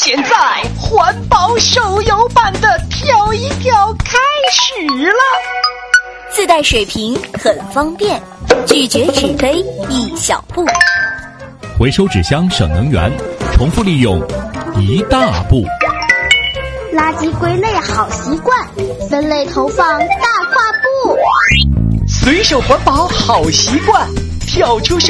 现在环保手游版的跳一跳开始了， 自带水瓶很方便，拒绝纸杯一小步， 回收纸箱省能源，重复利用一大步。 垃圾归类好习惯，分类投放大跨步。 随手环保好习惯，跳出